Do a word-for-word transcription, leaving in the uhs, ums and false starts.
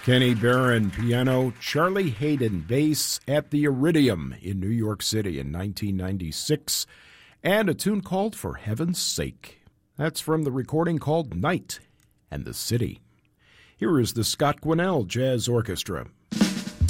Kenny Barron, piano, Charlie Haydn, bass at the Iridium in New York City in nineteen ninety-six, and a tune called For Heaven's Sake. That's from the recording called Night and the City. Here is the Scott Quinnell Jazz Orchestra.